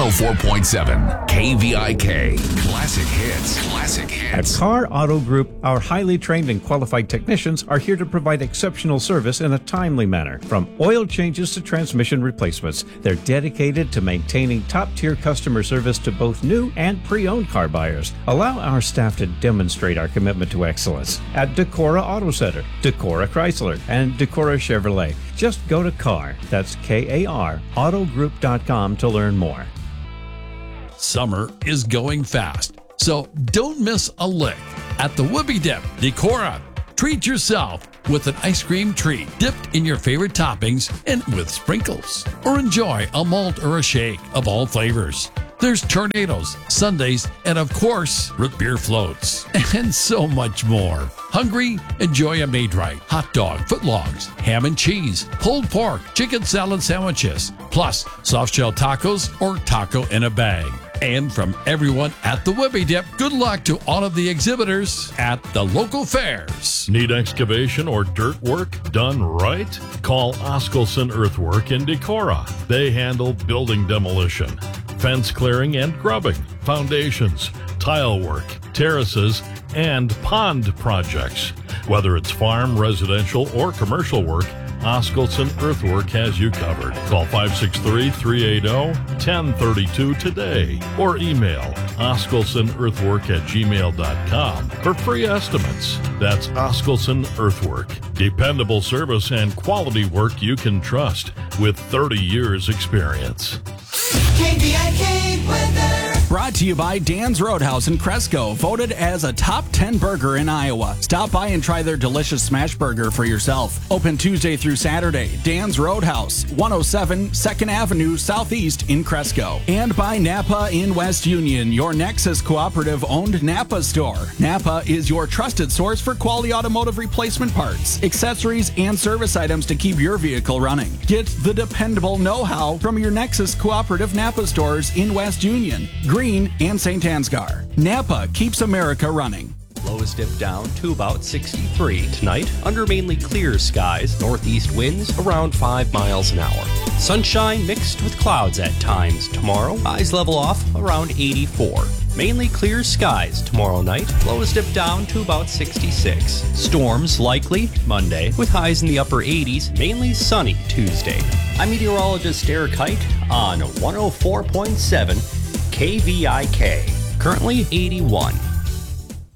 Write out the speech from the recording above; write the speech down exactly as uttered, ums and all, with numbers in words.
oh four point seven K V I K. Classic hits. Classic At hits. Carr Auto Group, our highly trained and qualified technicians are here to provide exceptional service in a timely manner. From oil changes to transmission replacements, they're dedicated to maintaining top-tier customer service to both new and pre-owned car buyers. Allow our staff to demonstrate our commitment to excellence at Decorah Auto Center, Decorah Chrysler, and Decorah Chevrolet. Just go to Carr, that's K A R, autogroup dot com to learn more. Summer is going fast, so don't miss a lick at the Whoopie Dip Decorah. Treat yourself with an ice cream treat dipped in your favorite toppings and with sprinkles. Or enjoy a malt or a shake of all flavors. There's tornadoes, sundaes, and of course, root beer floats, and so much more. Hungry? Enjoy a Maid-Rite, hot dog, footlongs, ham and cheese, pulled pork, chicken salad sandwiches, plus soft-shell tacos or taco in a bag. And from everyone at the Whoopie Dip, good luck to all of the exhibitors at the local fairs. Need excavation or dirt work done right? Call Oskelson Earthwork in Decorah. They handle building demolition, fence clearing and grubbing, foundations, tile work, terraces, and pond projects. Whether it's farm, residential, or commercial work, Oskelson Earthwork has you covered. Call five six three, three eight zero, one zero three two today or email oskelsonearthwork at gmail dot com for free estimates. That's Oskelson Earthwork. Dependable service and quality work you can trust with thirty years experience. K V I K weather. Brought to you by Dan's Roadhouse in Cresco, voted as a top ten burger in Iowa. Stop by and try their delicious smash burger for yourself. Open Tuesday through Saturday. Dan's Roadhouse, one oh seven second Avenue Southeast in Cresco. And by Napa in West Union, your Nexus Cooperative owned Napa store. Napa is your trusted source for quality automotive replacement parts, accessories, and service items to keep your vehicle running. Get the dependable know-how from your Nexus Cooperative Napa stores in West Union, Green, and Saint Ansgar. Napa keeps America running. Lows dip down to about sixty-three tonight under mainly clear skies. Northeast winds around five miles an hour. Sunshine mixed with clouds at times tomorrow. Highs level off around eighty-four. Mainly clear skies tomorrow night. Lows dip down to about sixty-six. Storms likely Monday with highs in the upper eighties. Mainly sunny Tuesday. I'm meteorologist Eric Height on one oh four point seven K V I K. Currently eighty-one.